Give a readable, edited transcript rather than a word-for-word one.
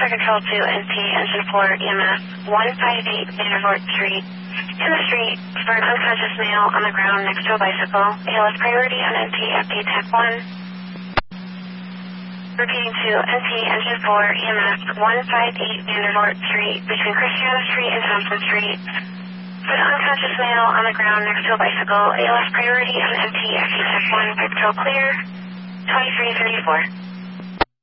for control to NP engine 4 EMS 158 Vandervoort Street. In the street for an unconscious male on the ground next to a bicycle. ALS priority on NP FP Tech 1. Repeating to NP engine 4 EMS 158 Vandervoort Street between Christiana Street and Thompson Street. For the unconscious male on the ground next to a bicycle. ALS priority on NP FP Tech 1. Patrol clear. 2334.